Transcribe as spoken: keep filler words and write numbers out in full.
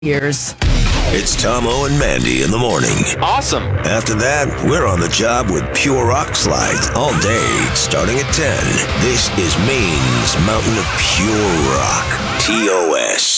years. It's Tomo and Mandy in the morning. Awesome. After that, we're on the job with Pure Rock Slides all day, starting at ten. This is Maine's Mountain of Pure Rock. T O S.